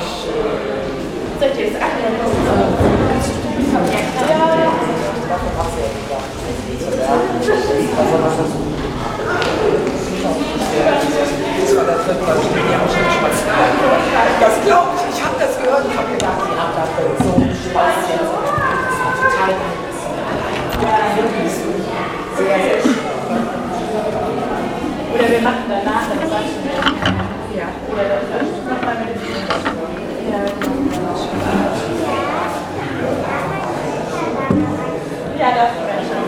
Das glaube ich. Ich habe das gehört und habe gedacht, ihr habt da so Spaß jetzt. Total sehr, sehr schön. Oder wir machen danach das Beispiel. Ja. Oder das nochmal mit dem Ja, das wäre schon.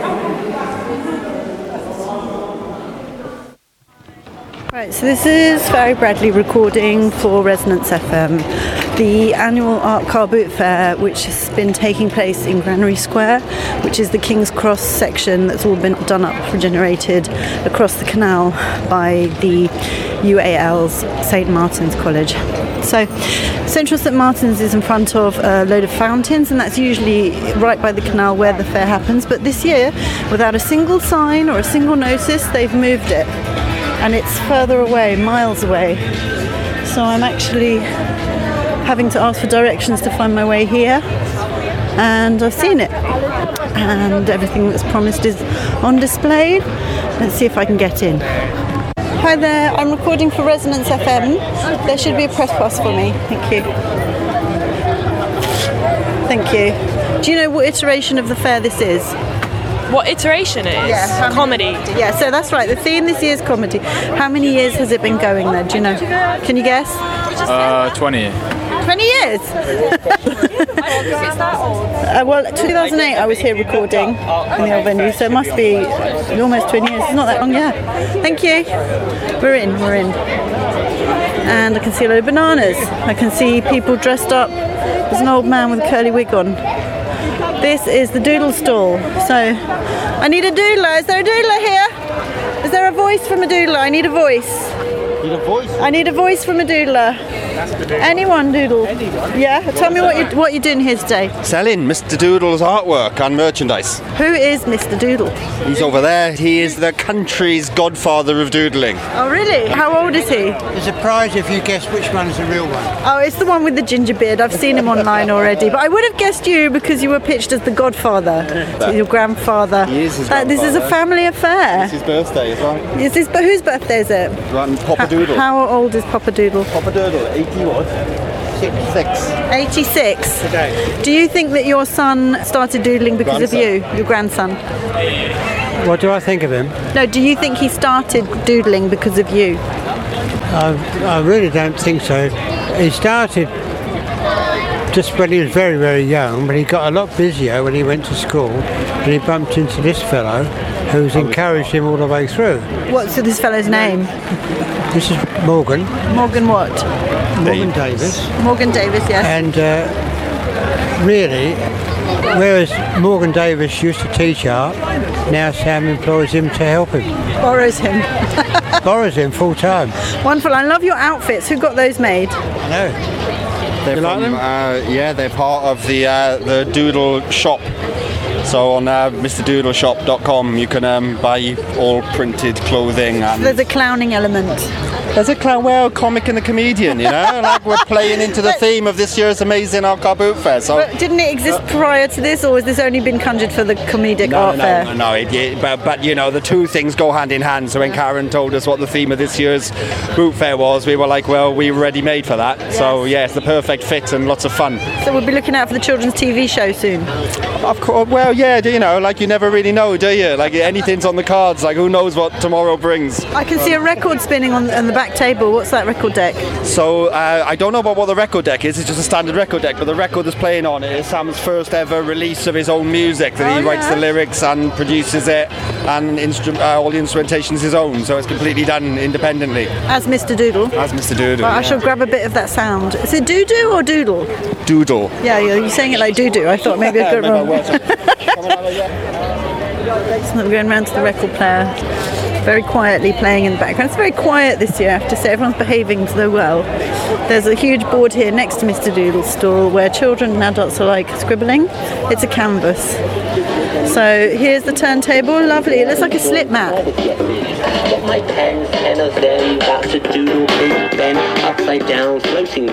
Right, so this is Farry Bradley recording for Resonance FM, the annual Art Car Boot Fair, which has been taking place in Granary Square, which is the King's Cross section that's all been done up, regenerated across the canal by the UAL's St Martin's College. So Central St Martin's is in front of a load of fountains, and that's usually right by the canal where the fair happens, but this year, without a single sign or a single notice, they've moved it. And it's further away, miles away. So I'm actually having to ask for directions to find my way here. And I've seen it. And everything that's promised is on display. Let's see if I can get in. Hi there, I'm recording for Resonance FM. There should be a press pass for me. Thank you. Thank you. Do you know what iteration of the fair this is? What iteration it is? Yeah, comedy. Yeah, so that's right. The theme this year is comedy. How many years has it been going there? Do you know? Can you guess? 20. 20 years? It's that old. Well, 2008 I was here recording in the old venue, so it must be almost 20 years. It's not that long, yeah. Thank you. We're in. And I can see a load of bananas. I can see people dressed up. There's an old man with a curly wig on. This is the doodle stall. So, I need a doodler. Is there a doodler here? Is there a voice from a doodler? I need a voice. Need a voice? I need a voice from a doodler. Anyone doodle? Anyone? Yeah. Tell me what you're doing here today. Selling Mr. Doodle's artwork and merchandise. Who is Mr. Doodle? He's over there. He is the country's godfather of doodling. Oh, really? How old is he? There's a prize if you guess which one is the real one. Oh, it's the one with the ginger beard. I've seen him online already. But I would have guessed you because you were pitched as the godfather. So your grandfather. He is his grandfather. This is a family affair. It's his birthday as well. Whose birthday is it? Papa Doodle. How old is Papa Doodle? Papa Doodle, 81. 66. 86. Today. Do you think that your son started doodling because of you, your grandson? What do I think of him? No, do you think he started doodling because of you? I really don't think so. He started just when he was very, very young, but he got a lot busier when he went to school, and he bumped into this fellow who's encouraged him all the way through. What's this fellow's name? This is Morgan. Morgan what? Morgan Davis. Morgan Davis, yes. And really, whereas Morgan Davis used to teach art, now Sam employs him to help him. Borrows him. Borrows him full time. Wonderful. I love your outfits. Who got those made? I know. They're You like them? Yeah, they're part of the Doodle shop. So on MrDoodleShop.com you can buy all printed clothing. And There's a clowning element. there's a comic and a comedian, you know? Like we're playing into the theme of this year's amazing Art Car Boot Fair. So But didn't it exist prior to this, or has this only been conjured for the comedic art fair? But you know, the two things go hand in hand. So when Karen told us what the theme of this year's boot fair was, we were like, well, we were ready made for that. Yes. So yeah, it's the perfect fit and lots of fun. So we'll be looking out for the children's TV show soon. Of course, well, yeah, you know, like you never really know, do you? Like anything's on the cards. Like who knows what tomorrow brings? I can see a record spinning on the back table. What's that record deck? So I don't know about what the record deck is. It's just a standard record deck, but the record that's playing on it is Sam's first ever release of his own music. That he writes the lyrics and produces it, and all the instrumentation is his own. So it's completely done independently. As Mr. Doodle. As Mr. Doodle. Well, I shall grab a bit of that sound. Is it doo-doo or doodle? Doodle. Yeah, you're saying it like doo-doo. I thought maybe I got it wrong. So we're going round to the record player, very quietly playing in the background. It's very quiet this year, I have to say. Everyone's behaving so well. There's a huge board here next to Mr. Doodle's stall where children and adults alike are scribbling. It's a canvas. So here's the turntable. Lovely. It looks like a slip mat. Got my 10 of them, that's a doodle boot, then upside down floating